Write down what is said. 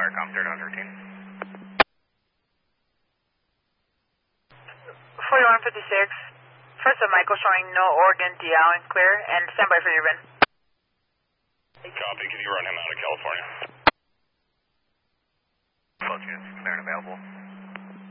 Firecom 3113. 4156. First of Michael showing no Oregon, DL and clear, and stand by for your VIN. Copy, can you run him out of California? Close units, clear and available.